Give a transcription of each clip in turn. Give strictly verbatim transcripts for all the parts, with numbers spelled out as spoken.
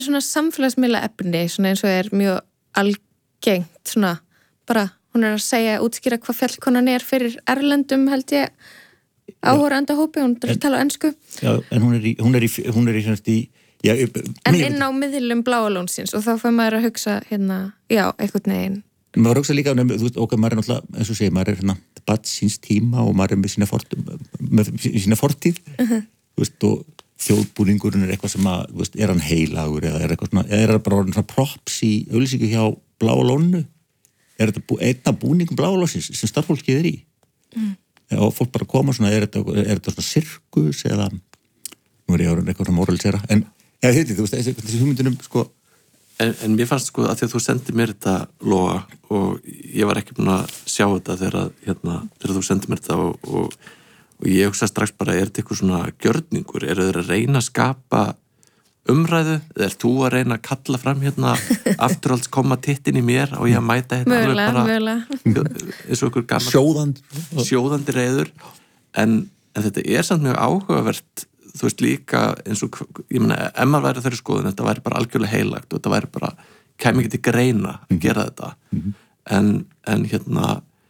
svona samfélagsmiðla efni, svona eins og er mjög algengt, svona bara, hún er að segja, útskýra hvað fjallkonan er fyrir erlendum, held ég, áhorfenda hópi, hún er að tala á ensku. Já, en hún er í, hún er í, hún er í, hún er í já, en inn á miðlum Bláa lónsins og þá fær maður að hugsa, hérna, já, einhvern veginn. Maður hugsa líka, þú veist, okkar maður er náttúrulega, eins og segir, maður er hérna, barn síns tíma og maður er með sína, fort, með sína fortíð, uh-huh. Þú veist, og þjóðbúningurinn er eitthvað sem að, þú veist, er hann heilagur eða er eitthvað svona, eða er það bara orðin svona props í auglýsingu hjá Bláa lóninu? Er þetta bú, einna búningum Bláa lónsins sem starffólkið er í? Mm. Og fólk bara koma svona, er þetta, er þetta svona sirkus eða, nú er ég orðin eitthvað svona moralisera, en, eða þetta, þú veist, þessi, þessi hugmyndunum, sko, En, en mér fannst sko að því að þú sendið mér þetta Lóa og ég var ekki búin að sjá þetta þegar, hérna, þegar þú sendið mér þetta og, og, og ég hugsa strax bara, er þetta eitthvað svona gjörningur? Eru þeir að reyna að skapa umræðu? Eða er þú að reyna að kalla fram hérna afturhalds koma tittin í mér og ég að mæta hérna mögulega, mögulega. eins og ykkur gaman sjóðandi, sjóðandi reyður en, en þetta er samt mjög áhugavert þú veist líka eins og, ég meina, ef maður væri þeirri skoðun, þetta væri bara algjörlega heilagt og þetta væri bara, kæmi ekki til greina að gera þetta, mm-hmm. en, en hérna,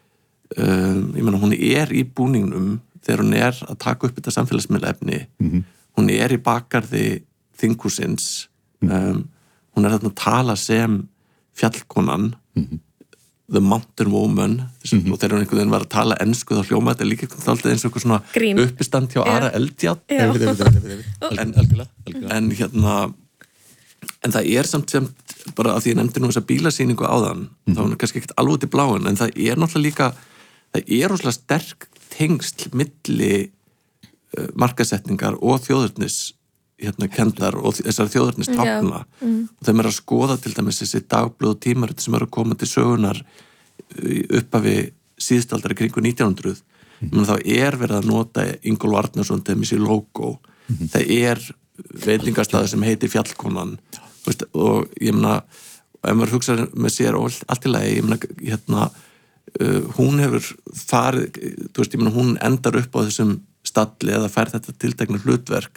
um, ég meina, hún er í búningnum þegar hún er að taka upp þetta samfélagsmiðlaefni, mm-hmm. hún er í bakgarði þinghúsins, um, hún er þarna að tala sem fjallkonan, mm-hmm. The Mountain Woman mm-hmm. og þegar hún einhvern veginn var að tala ensku þá hljóma þetta líka alltaf eins og eitthvað svona Grín. Uppistand hjá Ara Eldjárn en, en hérna en það er samt sem bara að því ég nefndi nú þessa bílasýningu áðan mm-hmm. þá er hún kannski ekkert alveg út í bláin en það er náttúrulega líka það er rosalega sterk tengsl milli uh, markasetningar og þjóðurnis hérna kendar og þessar þjóðurnis tákna mm. og þeim er að skoða til dæmis þessi dagblöð og tímarit sem eru að koma til sögunar uppafi síðustaldari kringu nítján hundruð mm. menn þá er verið að nota Ingólfur Arnarson til þessi logo mm. það er veitingastæður sem heitir Fjallkonan veist, og ég meina ef maður hugsa með sér allt í lagi ég meina hérna uh, hún hefur farið þú veist ég meina hún endar upp á þessum stalli eða fær þetta tiltekna hlutverk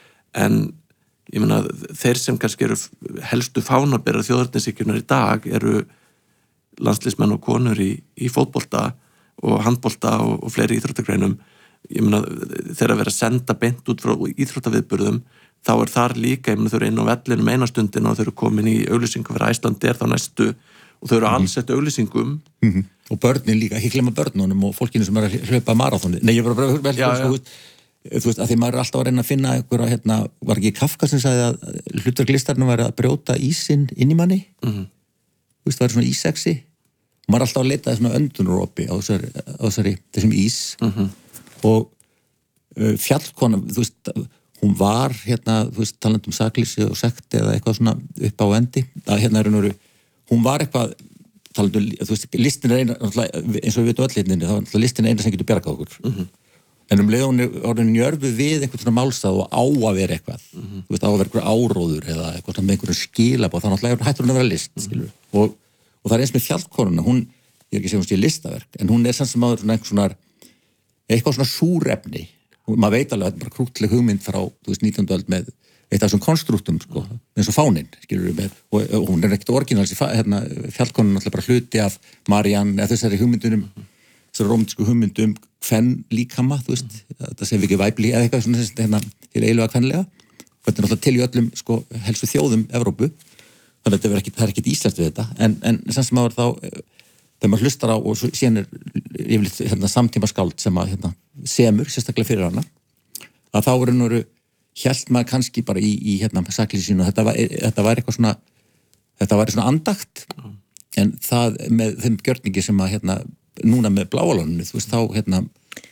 en ég meina þeir sem kannski eru helstu fánabera þjóðarninsíkjunar í dag eru landsliðsmenn og konur í, í fótbolta og handbolta og, og fleiri íþróttagreinum ég meina þeir að vera að senda beint út frá íþróttaviðburðum þá er þar líka, ég meina þau eru inn á vellinum einastundin og þau eru komin í auglýsingu fyrir Æslandi er þá næstu og þau eru alls sett auglýsingum mm-hmm. og börnin líka, ekki glemma börnunum og fólkinu sem er að hlaupa marathoni nei ég var bara að velja þú veist, að því maður er alltaf að reyna að finna einhverja, hérna, var ekki Kafka sem sagði að hlutverk listarinn var að brjóta ísinn inn í manni mm-hmm. þú veist, það var svona ísexi og maður er alltaf að leita svona öndunaropi á þessari, á þessari þessum ís mm-hmm. og uh, fjallkona, þú veist hún var, hérna, þú veist, talandi um sakleysi og sekti eða eitthvað svona upp á endi að hérna er hún hún var eitthvað, talandi um, þú veist, listin er eina eins og við veitum öll hérna, þá er listin eina sem getur bjargað okkur mm-hmm. en um leið hún er orðin njörfuð við einhvern svona málstað og á að vera eitthvað mm-hmm. þú veist, á að vera einhver áróður eða eitthvað með einhverjum skilabóð, þannig að hættur hún að vera list mm-hmm. og, og það er eins með fjallkonuna hún, ég er ekki að segja hún sé listaverk en hún er sann sem áður svona einhver svona eitthvað svona súrefni og maður veit alveg að þetta er bara krútleg hugmynd frá, þú veist, nítjándu öld með eitt af þessum konstruktum, sko, eins og fáninn skilur við með, og, og hún er ekkert orginals hérna, fjallkonuna náttúrulega bara hluti af Marianne, eða þessari hugmyndunum þessari rómantísku hugmyndum kvenn líkama, þú veist, þetta sem við ekki væpli eða eitthvað svona hérna til eiginlega kvenlega þetta er náttúrulega til í öllum, sko, helstu þjóðum Evrópu, þannig að þetta er ekki, það er ekkert íslenskt við þetta, en, en sem sem áður þá þegar maður hlustar á og svo, síðan er yfirleitt hérna, samtíma skáld sem að hérna, semur, sérstaklega fyrir hana að þá eru nú hélt maður kannski bara í, í hérna sakleysi sínu, þetta var, þetta var eitthvað svona þetta var svona andakt en það með þeim gjörningi sem að hérna núna með Bláalóninu, þú veist, þá hérna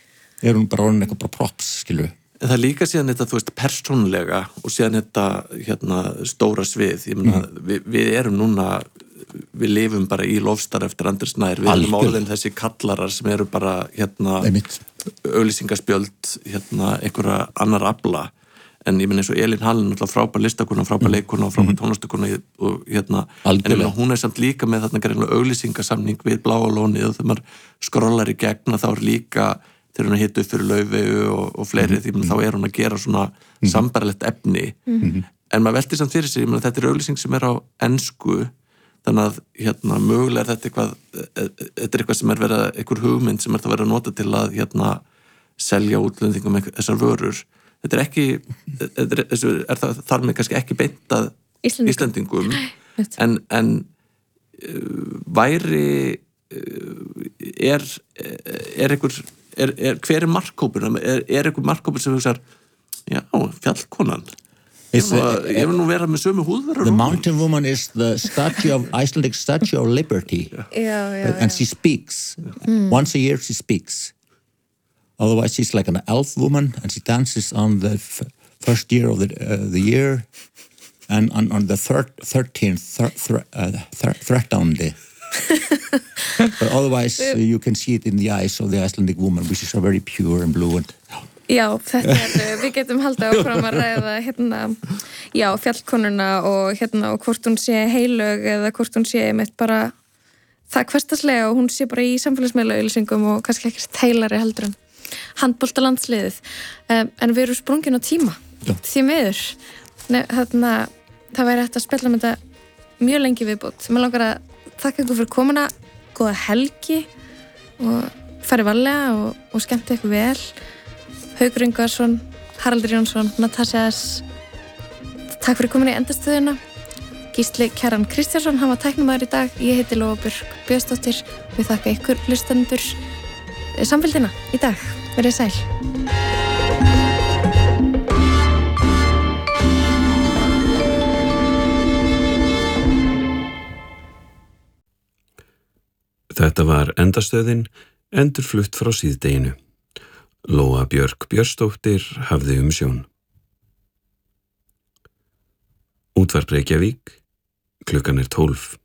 er hún bara orðin eitthvað bara props, skilur En það líka síðan þetta, þú veist, persónulega og síðan þetta, hérna, stóra svið, ég meina, mm. við, við erum núna við lifum bara í lofstar eftir Anders Nær, við erum orðin þessi kallarar sem eru bara, hérna auglýsingaspjöld, hérna einhverja annar afla en ég meina eins og Elín Hallin, náttúrulega frábær listakona, frábær leikona og frábær mm. tónlistakona og hérna, Algjörlega. En ég meina hún er samt líka með þarna greinlega auglýsingasamning við Bláa lónið og þegar maður skrollar í gegna þá er líka, þegar hún er hitt upp fyrir Laufeyju og, og fleiri, mm. því mm. þá er hún að gera svona mm. sambarlegt efni, mm. en maður veltir samt fyrir sig, ég meina þetta er auglýsing sem er á ensku, þannig að hérna mögulega er þetta eitthvað þetta er eitthvað sem er verið, einhver hugmynd sem er það verið að nota til að hérna selja útlendingum þessar vörur. Þetta er ekki þetta er, er það þar með kannski ekki beintað Íslendingum, en, en uh, væri uh, er er einhver er, er, hver er markhópur er, er einhver markhópur sem hugsar já, fjallkonan ég hef nú verið með sömu húðverður. The mountain woman is the statue of Icelandic statue of liberty já, já, and já. she speaks mm. once a year she speaks, otherwise she's like an elf woman and she dances on the f first year of the, uh, the year and on, on the third, thirteenth thir thir uh, thir thirteenth day but otherwise uh, you can see it in the eyes of the Icelandic woman, which is very pure and blue and Já, þetta er, við getum haldið áfram að ræða hérna, já, fjallkonuna og hérna, og hvort hún sé heilög eða hvort hún sé mitt bara það hversdagslega og hún sé bara í samfélagsmiðlaauglýsingum og kannski ekki heilari heldur en handboltalandsliðið, um, en við erum sprungin á tíma, já. Því miður Nei, þarna, það væri hægt að spjalla með þetta mjög lengi viðbútt. Mér langar að þakka ykkur fyrir komuna, góða helgi og fari varlega og, og skemmti ykkur vel. Haukur Ingvarsson, Haraldur Jónsson, Natasja S. Takk fyrir komin í endastöðuna. Gísli Kjaran Kristjánsson, hann var tæknumæður í dag. Ég heiti Lóa Björk Björnsdóttir. Við þakka ykkur hlustendur samfélgina í dag. Verið sæl. Þetta var endastöðin, endurflutt frá síðdeginu. Lóa Björk Björnsdóttir hafði umsjón. Útvarp Reykjavík, klukkan er tólf.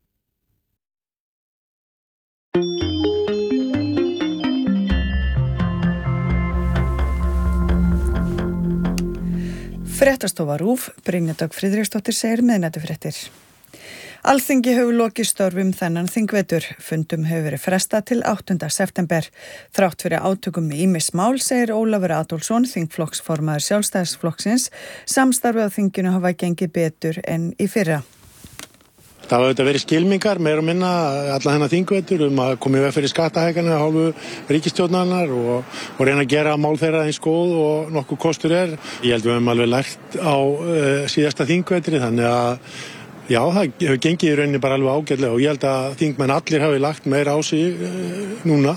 Fréttastofa RÚV, Brynja Dögg Friðriksdóttir segir miðnætufréttir. Alþingi hefur lokið störfum þennan þingvetur. Fundum hefur verið frestað til áttunda september. Þrátt fyrir átökum með ýmis mál, segir Ólafur Adolfsson, þingflokksformaður Sjálfstæðisflokksins, samstarfið á þinginu hafa gengið betur en í fyrra. Það hafa auðvitað verið skilmingar, meira og minna alla hennar þingvetur um að koma í veg fyrir skattahækkanir af hálfu ríkisstjórnarinnar og, og reyna að gera mál þeirra eins góð og nokkuð kostur er. Ég held við höfum alveg lært á uh, síðasta þingvetri, þannig að já, það hefur gengið í rauninni bara alveg ágætlega og ég held að þingmenn allir hafi lagt meira á sig uh, núna.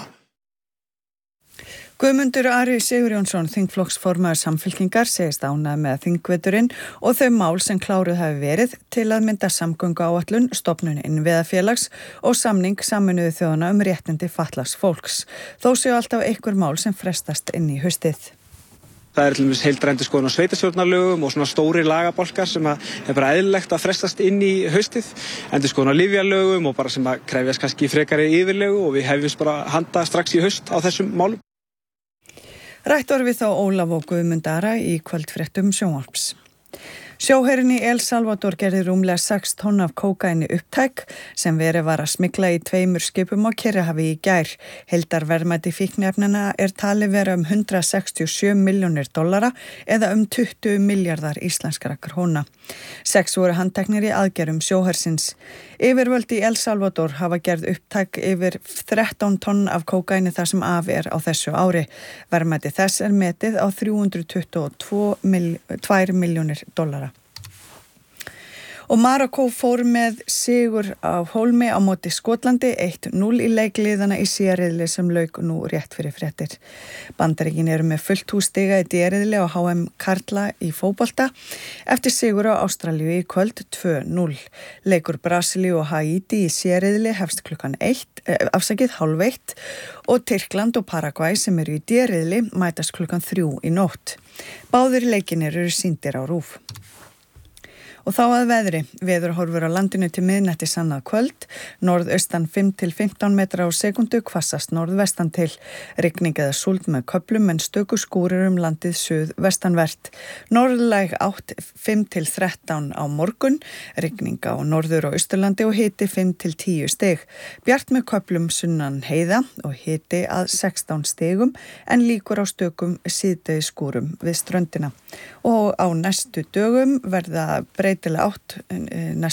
Guðmundur Ari Sigurjónsson, þingflokksformaður Samfylkingar, segist ánægður með þingveturinn og þau mál sem kláruð hafi verið til að mynda samgönguáætlun, stofnun innviðafélags og samning Sameinuðu þjóðanna um réttindi fatlaðs fólks. Þó séu alltaf einhver mál sem frestast inn í haustið. Það er til dæmis heildarendurskoðun á sveitarstjórnarlögum og svona stóri lagabálkar sem að er bara eðlilegt að frestast inn í haustið. Endurskoðun á lyfjalögum og bara sem að krefjast kannski frekari yfirlegu og við hefjumst bara handa strax í haust á þessum málum. Rætt var við þá Ólaf og Guðmund Ara í kvöldfréttum sjónvarps. Sjóherinn í El Salvador gerði rúmlega sex tonn af kókaíni upptæk sem verið var að smygla í tveimur skipum á Kyrrahafi í gær. Heildarverðmæti fíkniefnanna er talið vera um hundrað sextíu og sjö milljónir dollara eða um tuttugu milljarðar íslenskra króna. Sex voru handteknir í aðgerðum sjóhersins. Yfirvöld í El Salvador hafa gerð upptæk yfir þrettán tonn af kókaíni þar sem af er á þessu ári. Verðmæti þess er metið á þrjú hundruð tuttugu og tvær milljónir dollara. Og Marokkó fór með sigur á hólmi á móti Skotlandi eitt núll í leikliðana í C-riðli sem lauk nú rétt fyrir fréttir. Bandaríkin eru með fullt hús stiga í D-riðli og H M karla í fótbolta eftir sigur á Ástralíu í kvöld tvö núll. Leikur Brasilíu og Haítí í C-riðli hefst klukkan eitt, eh, afsakið hálf eitt og Tyrkland og Paragvæ sem eru í D-riðli mætast klukkan þrjú í nótt. Báðir leikinir eru sýndir á RÚV. Og þá að veðri, veðurhorfur á landinu til miðnætti annað kvöld, norðaustan fimm til fimmtán metra á sekundu, hvassast norðvestan til, rigning eða súld með köflum en stöku skúrir um landið suðvestanvert. Norðlæg átt fimm til þrettán á morgun, rigning á norður og austurlandi og hiti fimm til tíu stig. Bjart með köflum sunnan heiða og hiti að sextán stigum en líkur á stökum síðdegi skúrum við ströndina. Og á næstu dögum verða breytilega átt næstu